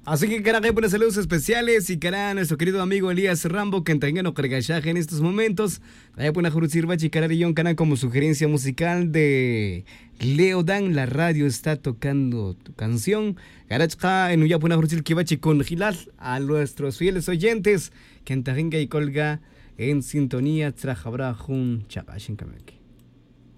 Así que cara, buenos saludos especiales y cara nuestro querido amigo Elías Rambo que tenga no cargallaje en estos momentos. Hay buena jurusirba chicararillón canal como sugerencia musical de Leo Dan, la radio está tocando tu canción. Garachka en uya buena jurusir kibachi con Gilal a nuestros fieles oyentes que tenga y colga en sintonía trajabra jun chakashin kameki.